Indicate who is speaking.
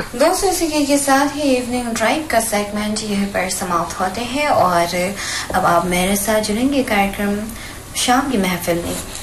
Speaker 1: दोस्तों, इसी के साथ ही इवनिंग ड्राइव का सेगमेंट यहीं पर समाप्त होते हैं और अब आप मेरे साथ जुड़ेंगे कार्यक्रम शाम की महफिल में।